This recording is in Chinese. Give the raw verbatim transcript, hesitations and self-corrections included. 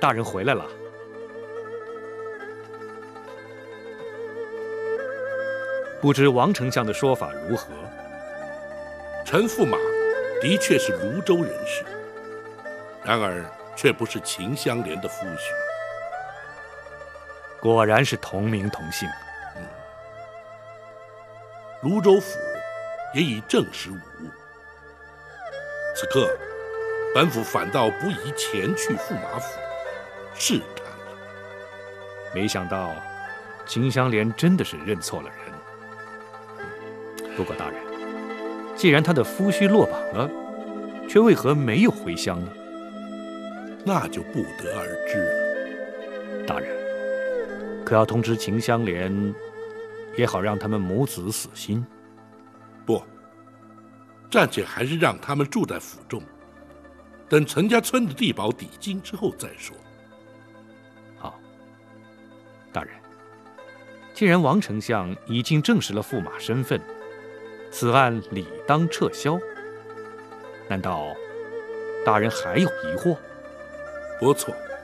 大人回来了。不知王丞相的说法如何？ 陈驸马的确是泸州人士，然而却不是秦香莲的夫婿。 果然是同名同姓。 嗯，泸州府也已证实无误。此刻，本府反倒不宜前去驸马府试探了。 没想到，秦香莲真的是认错了人。不过大人，既然他的夫婿落榜了，却为何没有回乡呢？ 那就不得而知了。 大人，可要通知秦香莲，也好让他们母子死心。 不，暂且还是让他们住在府中，等陈家村的地保抵京之后再说。 好，大人，既然王丞相已经证实了驸马身份，此案理当撤销。难道大人还有疑惑？ 不错。